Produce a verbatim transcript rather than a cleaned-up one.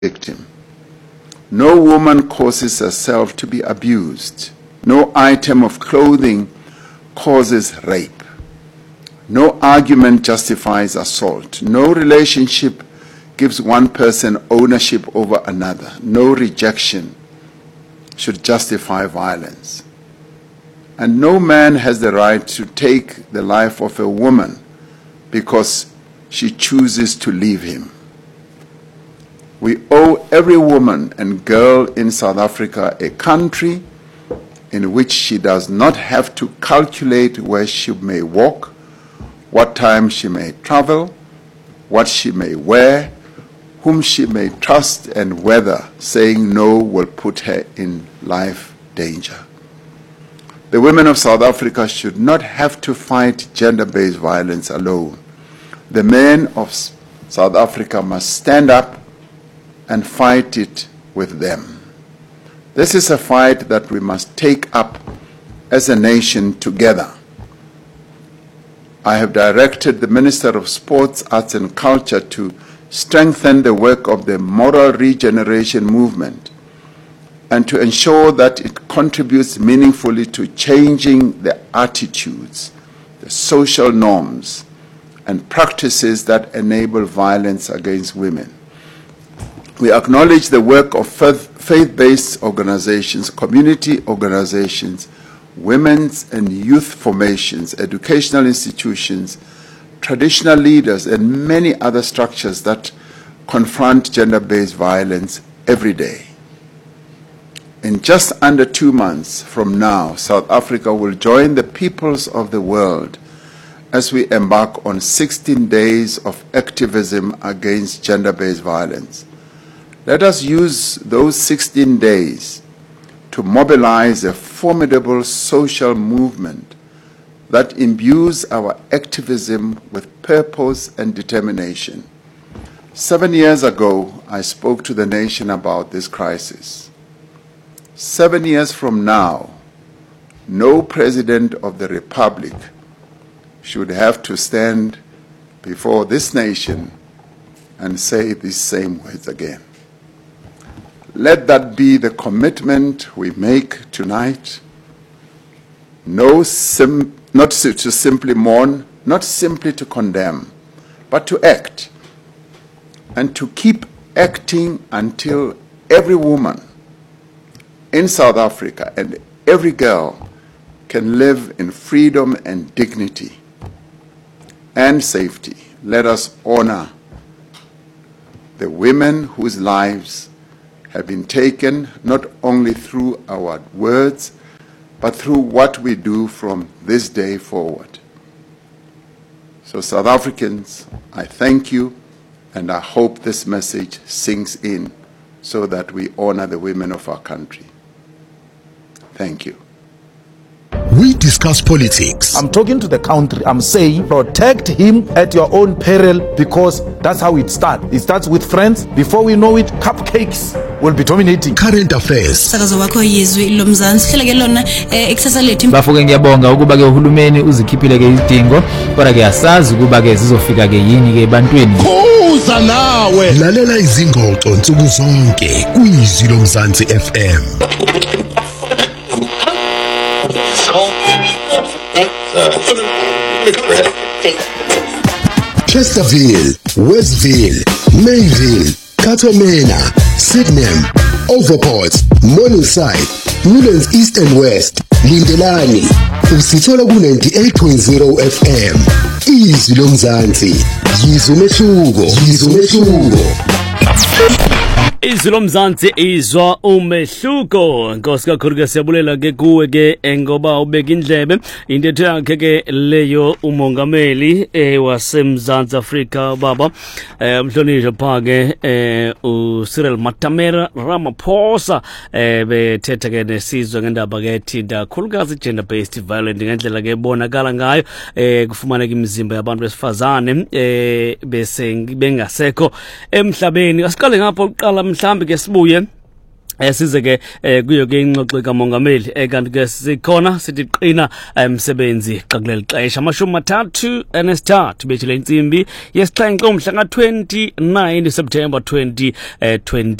victim. No woman causes herself to be abused. No item of clothing causes rape. No argument justifies assault. No relationship gives one person ownership over another. No rejection should justify violence. And no man has the right to take the life of a woman because she chooses to leave him. We owe every woman and girl in South Africa a country in which she does not have to calculate where she may walk, what time she may travel, what she may wear, whom she may trust, and whether saying no will put her in life danger. The women of South Africa should not have to fight gender-based violence alone. The men of South Africa must stand up and fight it with them. This is a fight that we must take up as a nation together. I have directed the Minister of Sports, Arts and Culture to strengthen the work of the moral regeneration movement and to ensure that it contributes meaningfully to changing the attitudes, the social norms, and practices that enable violence against women. We acknowledge the work of faith-based organizations, community organizations, women's and youth formations, educational institutions, traditional leaders, and many other structures that confront gender-based violence every day. In just under two months from now, South Africa will join the peoples of the world as we embark on sixteen days of activism against gender-based violence. Let us use those sixteen days to mobilize a formidable social movement that imbues our activism with purpose and determination. Seven years ago, I spoke to the nation about this crisis. Seven years from now, no president of the Republic should have to stand before this nation and say these same words again. Let that be the commitment we make tonight. No sim, not to, to simply mourn, not simply to condemn, but to act, and to keep acting until every woman in South Africa and every girl can live in freedom and dignity and safety. Let us honor the women whose lives have been taken not only through our words, but through what we do from this day forward. So South Africans, I thank you, and I hope this message sinks in so that we honor the women of our country. Thank you. We discuss politics. I'm talking to the country. I'm saying protect him at your own peril, because that's how it starts. It starts with friends. Before we know it, cupcakes will be dominating. Current affairs. Bafuke ngiyabonga ukuba ke uhulumeni uzikhiphile ke izidingo, kodwa ke asazi ukuba ke zizofika ke yini ke ebantwini. Kuza nawe. Lalela izingxoxo nsuku zonke kuyizwi loMzansi F M. Chesterville, Westville, Mayville, Katomena, Sydenham, Overport, Morningside, Newlands East and West, Lindelani, usithola ku ninety-eight point zero F M. Izwi loMzansi, yizwe umehluko, yizwe umehluko. Izwi loMzansi izwa umehluko. Nkosi kakhulu ke siyabulela ke kuwe ke ngoba ubeka indlebe intetho yakhe ke leyo umongameli eh waseMzansi Afrika baba eh mhlonishwa phake eh uCyril Matamela Ramaphosa eh bethetha ke nesizwe ngendaba ke thinta khulukazi gender based violence ngendlela ke bonakala ngayo eh kufumaneka imizimba yabantu besifazane eh bese bengasekho emhlabeni. Asiqale ngapho uqala mhlambi ke sibuye size ke kuyo ke ingxoxo kamongameli kanti ke sikhona sithi qina emsebenzi xa kuleli xesha amashumi mathathu anesithathu bethile insimbi yesixhenxe umhla ka twenty-nine September twenty twenty